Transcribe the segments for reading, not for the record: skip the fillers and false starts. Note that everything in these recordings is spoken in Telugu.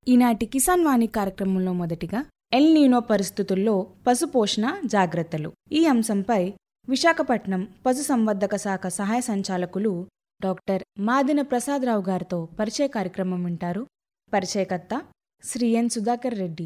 ఈనాటి కిసాన్ వాణి కార్యక్రమంలో మొదటిగా ఎల్ నీనో పరిస్థితుల్లో పశుపోషణ జాగ్రత్తలు ఈ అంశంపై విశాఖపట్నం పశుసంవర్ధక శాఖ సహాయ సంచాలకులు డాక్టర్ మాదిన ప్రసాదరావు గారితో పరిచయ కార్యక్రమం వింటారు. పరిచయకర్త శ్రీ ఎన్ సుధాకర్ రెడ్డి.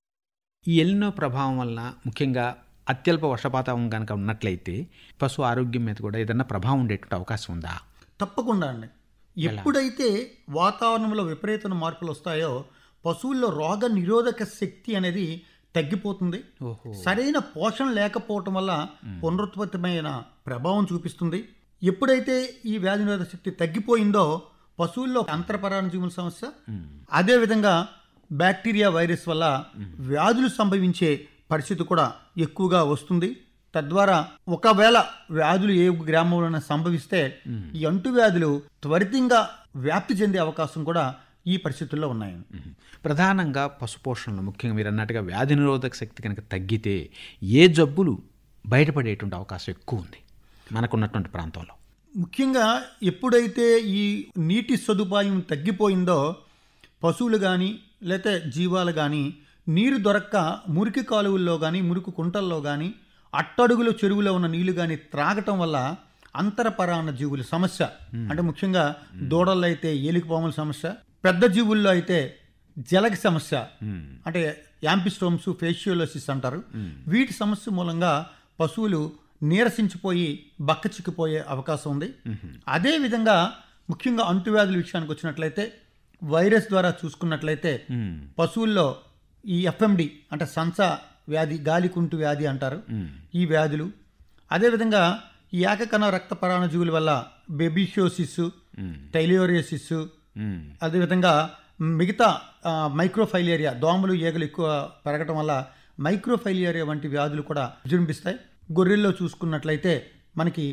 ఈ ఎల్నినో ప్రభావం వలన ముఖ్యంగా అత్యల్ప వర్షపాతం కనుక ఉన్నట్లయితే పశు ఆరోగ్యం మీద కూడా ఏదైనా ప్రభావం ఉండేటువంటి అవకాశం ఉందా? తప్పకుండా అండి. ఎప్పుడైతే వాతావరణంలో విపరీతమైన మార్పులు వస్తాయో పశువుల్లో రోగ నిరోధక శక్తి అనేది తగ్గిపోతుంది. సరైన పోషణ లేకపోవటం వల్ల పునరుత్పత్తమైన ప్రభావం చూపిస్తుంది. ఎప్పుడైతే ఈ వ్యాధి నిరోధక శక్తి తగ్గిపోయిందో పశువుల్లో అంతరపరాన్నజీవుల సమస్య, అదేవిధంగా బ్యాక్టీరియా వైరస్ వల్ల వ్యాధులు సంభవించే పరిస్థితి కూడా ఎక్కువగా వస్తుంది. తద్వారా ఒకవేళ వ్యాధులు ఏ గ్రామంలోనే సంభవిస్తే ఈ అంటువ్యాధులు త్వరితంగా వ్యాప్తి చెందే అవకాశం కూడా ఈ పరిస్థితుల్లో ఉన్నాయి. ప్రధానంగా పశుపోషణలో ముఖ్యంగా మీరు అన్నట్టుగా వ్యాధి నిరోధక శక్తి కనుక తగ్గితే ఏ జబ్బులు బయటపడేటువంటి అవకాశం ఎక్కువ ఉంది మనకున్నటువంటి ప్రాంతంలో? ముఖ్యంగా ఎప్పుడైతే ఈ నీటి సదుపాయం తగ్గిపోయిందో పశువులు కానీ లేకపోతే జీవాలు కానీ నీరు దొరక్క మురికి కాలువల్లో కానీ మురికి కుంటల్లో కానీ అట్టడుగుల చెరువులో ఉన్న నీళ్లు కానీ త్రాగటం వల్ల అంతరపరాన్న జీవుల సమస్య, అంటే ముఖ్యంగా దూడల్లో అయితే ఏలికపాముల సమస్య, పెద్ద జీవుల్లో అయితే జలగ సమస్య, అంటే యాంపిస్టోమ్స్, ఫేషియోలోసిస్ అంటారు. వీటి సమస్య మూలంగా పశువులు నీరసించిపోయి బక్క చిక్కిపోయే అవకాశం ఉంది. అదేవిధంగా ముఖ్యంగా అంటువ్యాధుల విషయానికి వచ్చినట్లయితే వైరస్ ద్వారా చూసుకున్నట్లయితే పశువుల్లో ఈ ఎఫ్ఎండి అంటే సంస వ్యాధి, గాలికుంటు వ్యాధి అంటారు, ఈ వ్యాధులు. అదేవిధంగా ఈ ఏకకణ రక్త పరాన్నజీవుల వల్ల బెబిషియోసిస్, టైలియోరియోసిస్, అదేవిధంగా మిగతా మైక్రోఫైలేరియా, దోమలు ఈగలు ఎక్కువ పెరగటం వల్ల మైక్రోఫైలేరియా వంటి వ్యాధులు కూడా విజృంభిస్తాయి. గొర్రెల్లో చూసుకున్నట్లయితే మనకి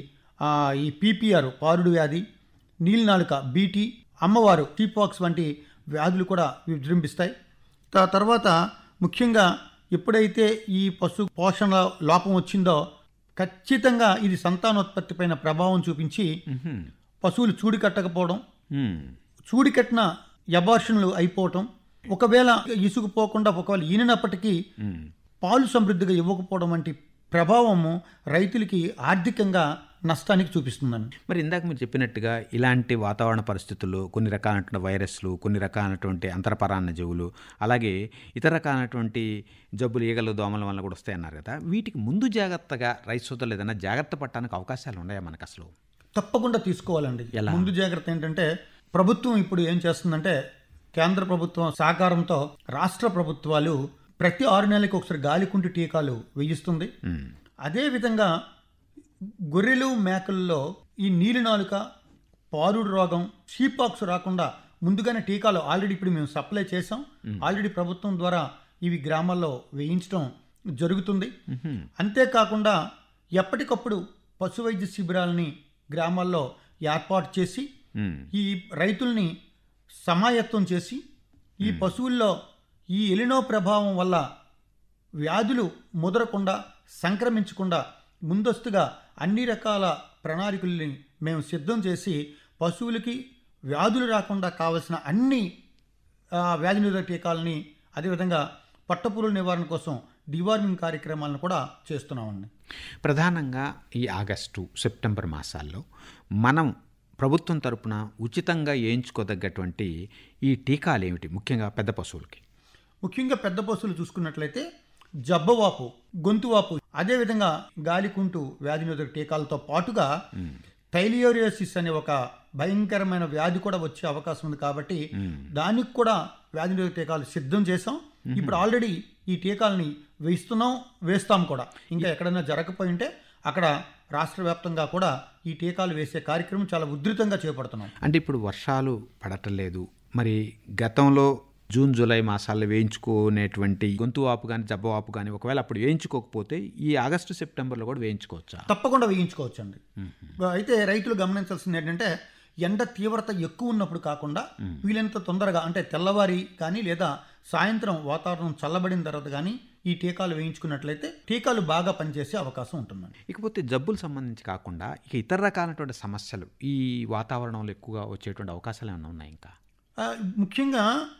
ఈ పీపీఆర్ పారుడు వ్యాధి, నీలినాలుక బీటీ, అమ్మవారు టీపాక్స్ వంటి వ్యాధులు కూడా విజృంభిస్తాయి. తర్వాత ముఖ్యంగా ఎప్పుడైతే ఈ పశు పోషణ లోపం వచ్చిందో ఖచ్చితంగా ఇది సంతానోత్పత్తి పైన ప్రభావం చూపించి పశువులు చూడి కట్టకపోవడం, చూడి కట్టిన అబార్షన్లు అయిపోవటం, ఒకవేళ ఇసుకుపోకుండా ఒకవేళ ఈనినప్పటికీ పాలు సమృద్ధిగా ఇవ్వకపోవడం వంటి ప్రభావము రైతులకి ఆర్థికంగా నష్టానికి చూపిస్తుందండి. మరి ఇందాక మీరు చెప్పినట్టుగా ఇలాంటి వాతావరణ పరిస్థితుల్లో కొన్ని రకాలైనటువంటి వైరస్లు, కొన్ని రకాలైనటువంటి అంతరపరాన్న జీవులు, అలాగే ఇతర రకాలైనటువంటి జబ్బులు, ఈగలు, దోమల వల్ల కూడా వస్తాయన్నారు కదా, వీటికి ముందు జాగ్రత్తగా రైతు సోదరులు ఏదైనా జాగ్రత్త పడటానికి అవకాశాలు ఉన్నాయా మనకు అసలు? తప్పకుండా తీసుకోవాలండి. ముందు జాగ్రత్త ఏంటంటే ప్రభుత్వం ఇప్పుడు ఏం చేస్తుందంటే కేంద్ర ప్రభుత్వం సహకారంతో రాష్ట్ర ప్రభుత్వాలు ప్రతి 6 నెలలకు ఒకసారి గాలికుంటు టీకాలు వేయిస్తుంది. అదేవిధంగా గొర్రెలు, మేకల్లో ఈ నీలినాలుక, పారుడు రోగం, షీపాక్స్ రాకుండా ముందుగానే టీకాలు ఆల్రెడీ ఇప్పుడు మేము సప్లై చేసాం. ఆల్రెడీ ప్రభుత్వం ద్వారా ఇవి గ్రామాల్లో వేయించడం జరుగుతుంది. అంతేకాకుండా ఎప్పటికప్పుడు పశు వైద్య శిబిరాలని గ్రామాల్లో ఏర్పాటు చేసి ఈ రైతుల్ని సమాయత్తం చేసి ఈ పశువుల్లో ఈ ఎలినో ప్రభావం వల్ల వ్యాధులు ముదరకుండా, సంక్రమించకుండా ముందస్తుగా అన్ని రకాల ప్రణాళికల్ని మేము సిద్ధం చేసి పశువులకి వ్యాధులు రాకుండా కావలసిన అన్ని వ్యాధి నిరోధక టీకాలని, అదేవిధంగా పట్టపురుగుల నివారణ కోసం డివార్మింగ్ కార్యక్రమాలను కూడా చేస్తున్నామండి. ప్రధానంగా ఈ ఆగస్టు, సెప్టెంబర్ మాసాల్లో మనం ప్రభుత్వం తరపున ఉచితంగా వేయించుకోదగ్గటువంటి ఈ టీకాలు ఏమిటి ముఖ్యంగా పెద్ద పశువులకి? ముఖ్యంగా పెద్ద పశువులు చూసుకున్నట్లయితే జబ్బవాపు, గొంతువాపు, అదేవిధంగా గాలికుంటు వ్యాధి నిరోధక టీకాలతో పాటుగా టైలియోరియోసిస్ అనే ఒక భయంకరమైన వ్యాధి కూడా వచ్చే అవకాశం ఉంది. కాబట్టి దానికి కూడా వ్యాధి నిరోధక టీకాలు సిద్ధం చేసాం. ఇప్పుడు ఆల్రెడీ ఈ టీకాలని వేస్తాం కూడా. ఇంకా ఎక్కడైనా జరగకపోయి ఉంటే అక్కడ రాష్ట్ర వ్యాప్తంగా కూడా ఈ టీకాలు వేసే కార్యక్రమం చాలా ఉధృతంగా చేపడుతున్నాం. అంటే ఇప్పుడు వర్షాలు పడటం లేదు, మరి గతంలో జూన్, జూలై మాసాల్లో వేయించుకునేటువంటి గొంతు వాపు కానీ జబ్బవాపు కానీ ఒకవేళ అప్పుడు వేయించుకోకపోతే ఈ ఆగస్టు, సెప్టెంబర్లో కూడా వేయించుకోవచ్చా? తప్పకుండా వేయించుకోవచ్చు అండి. అయితే రైతులు గమనించాల్సింది ఏంటంటే ఎండ తీవ్రత ఎక్కువ ఉన్నప్పుడు కాకుండా వీలైనంత తొందరగా, అంటే తెల్లవారి కానీ లేదా సాయంత్రం వాతావరణం చల్లబడిన తర్వాత కానీ ఈ టీకాలు వేయించుకున్నట్లయితే టీకాలు బాగా పనిచేసే అవకాశం ఉంటుందండి. ఇకపోతే జబ్బులు సంబంధించి కాకుండా ఇక ఇతర రకాలైనటువంటి సమస్యలు ఈ వాతావరణంలో ఎక్కువగా వచ్చేటువంటి అవకాశాలు ఏమైనా ఉన్నాయి ఇంకా? ముఖ్యంగా